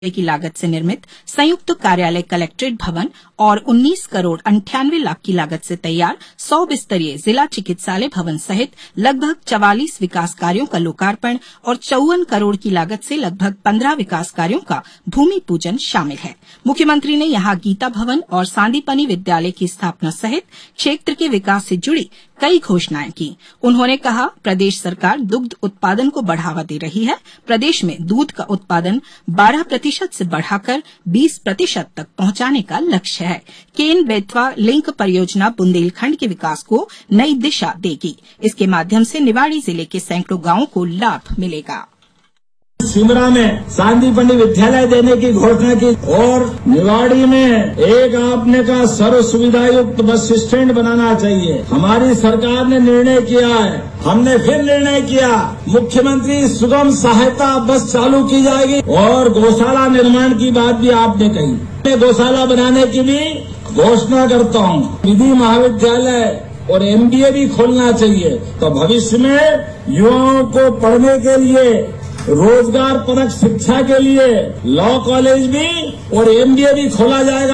की लागत से निर्मित संयुक्त कार्यालय कलेक्ट्रेट भवन और 19 करोड़ 98 लाख की लागत से तैयार 100 बिस्तरीय जिला चिकित्सालय भवन सहित लगभग 44 विकास कार्यों का लोकार्पण और 54 करोड़ की लागत से लगभग 15 विकास कार्यों का भूमि पूजन शामिल है। मुख्यमंत्री ने यहां गीता भवन और सांदीपनि विद्यालय की स्थापना सहित क्षेत्र के विकास से जुड़ी कई घोषणाएं की। उन्होंने कहा, प्रदेश सरकार दुग्ध उत्पादन को बढ़ावा दे रही है। प्रदेश में दूध का उत्पादन 12% से बढ़ाकर 20% तक पहुंचाने का लक्ष्य है। केन बेतवा लिंक परियोजना बुंदेलखंड के विकास को नई दिशा देगी। इसके माध्यम से निवाड़ी जिले के सैकड़ों गांवों को लाभ मिलेगा। सिमरा में सांदीपनि विद्यालय देने की घोषणा की और निवाड़ी में एक आपने का सर्व सुविधा युक्त बस स्टैंड बनाना चाहिए। हमारी सरकार ने निर्णय किया है, हमने फिर निर्णय किया, मुख्यमंत्री सुगम सहायता बस चालू की जाएगी और गौशाला निर्माण की बात भी आपने कही। मैं गौशाला बनाने की भी घोषणा करता हूँ। विधि महाविद्यालय और MBA भी खोलना चाहिए, तो भविष्य में युवाओं को पढ़ने के लिए, रोजगार परक शिक्षा के लिए लॉ कॉलेज भी और MBA भी खोला जाएगा।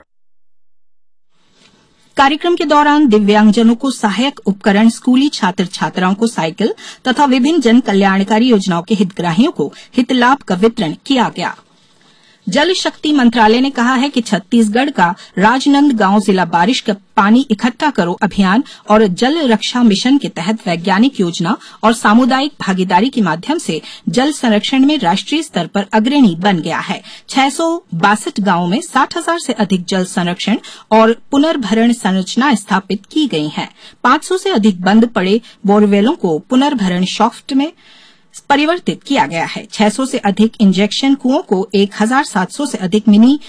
कार्यक्रम के दौरान दिव्यांगजनों को सहायक उपकरण, स्कूली छात्र छात्राओं को साइकिल तथा विभिन्न जन कल्याणकारी योजनाओं के हितग्राहियों को हित लाभ का वितरण किया गया। जल शक्ति मंत्रालय ने कहा है कि छत्तीसगढ़ का राजनांदगांव जिला बारिश का पानी इकट्ठा करो अभियान और जल रक्षा मिशन के तहत वैज्ञानिक योजना और सामुदायिक भागीदारी के माध्यम से जल संरक्षण में राष्ट्रीय स्तर पर अग्रणी बन गया है। 662 गांवों में 60,000 से अधिक जल संरक्षण और पुनर्भरण संरचना स्थापित की गई हैं। 500 से अधिक बंद पड़े बोरवेलों को पुनर्भरण शाफ्ट में परिवर्तित किया गया है। 600 से अधिक इंजेक्शन कुओं को 1,700 से अधिक मिनी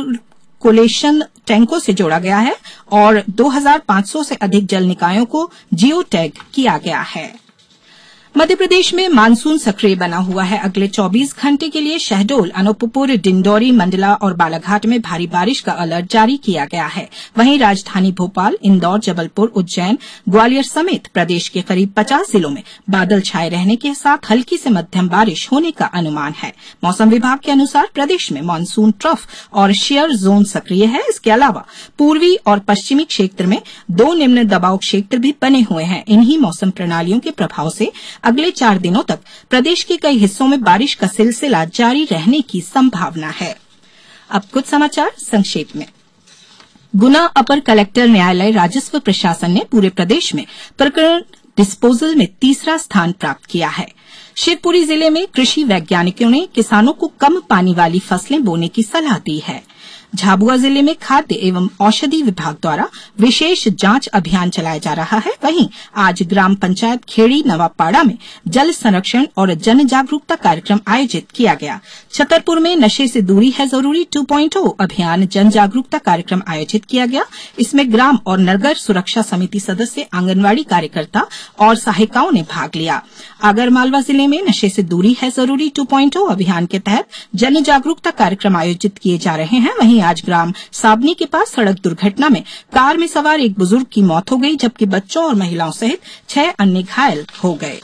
परकोलेशन टैंकों से जोड़ा गया है और 2,500 से अधिक जल निकायों को जियो टैग किया गया है। मध्य प्रदेश में मानसून सक्रिय बना हुआ है। अगले 24 घंटे के लिए शहडोल, अनूपपुर, डिंडौरी, मंडला और बालाघाट में भारी बारिश का अलर्ट जारी किया गया है। वहीं राजधानी भोपाल, इंदौर, जबलपुर, उज्जैन, ग्वालियर समेत प्रदेश के करीब 50 जिलों में बादल छाये रहने के साथ हल्की से मध्यम बारिश होने का अनुमान है। मौसम विभाग के अनुसार प्रदेश में मानसून ट्रफ और शेयर जोन सक्रिय है। इसके अलावा पूर्वी और पश्चिमी क्षेत्र में 2 निम्न दबाव क्षेत्र भी बने हुए हैं। इन्हीं मौसम प्रणालियों के प्रभाव से अगले 4 दिनों तक प्रदेश के कई हिस्सों में बारिश का सिलसिला जारी रहने की संभावना है। अब कुछ समाचार संक्षेप में। गुना अपर कलेक्टर न्यायालय राजस्व प्रशासन ने पूरे प्रदेश में प्रकरण डिस्पोजल में तीसरा स्थान प्राप्त किया है। शिवपुरी जिले में कृषि वैज्ञानिकों ने किसानों को कम पानी वाली फसलें बोने की सलाह दी है। झाबुआ जिले में खाद्य एवं औषधि विभाग द्वारा विशेष जांच अभियान चलाया जा रहा है। वहीं आज ग्राम पंचायत खेड़ी नवापाड़ा में जल संरक्षण और जन जागरूकता कार्यक्रम आयोजित किया गया। छतरपुर में नशे से दूरी है जरूरी 2.0 अभियान जन जागरूकता कार्यक्रम आयोजित किया गया। इसमें ग्राम और नगर सुरक्षा समिति सदस्य, आंगनवाड़ी कार्यकर्ता और सहायिकाओं ने भाग लिया। आगरमालवा जिले में नशे से दूरी है जरूरी 2.0 अभियान के तहत जन जागरूकता कार्यक्रम आयोजित किए जा रहे हैं। वहीं आज ग्राम साबनी के पास सड़क दुर्घटना में कार में सवार एक बुजुर्ग की मौत हो गई, जबकि बच्चों और महिलाओं सहित 6 अन्य घायल हो गए।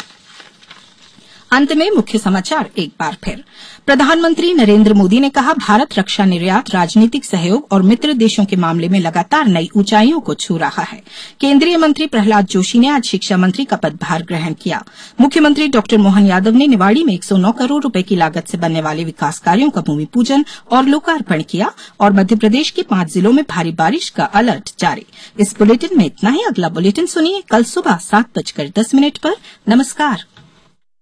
अंत में मुख्य समाचार एक बार फिर। प्रधानमंत्री नरेंद्र मोदी ने कहा, भारत रक्षा निर्यात, राजनीतिक सहयोग और मित्र देशों के मामले में लगातार नई ऊंचाइयों को छू रहा है। केंद्रीय मंत्री प्रहलाद जोशी ने आज शिक्षा मंत्री का पदभार ग्रहण किया। मुख्यमंत्री डॉ मोहन यादव ने निवाड़ी में 109 करोड़ रुपए की लागत से बनने वाले विकास कार्यों का भूमि पूजन और लोकार्पण किया और मध्य प्रदेश के 5 जिलों में भारी बारिश का अलर्ट जारी। इस बुलेटिन में इतना ही। अगला बुलेटिन सुनिए कल सुबह 7:10 पर। नमस्कार।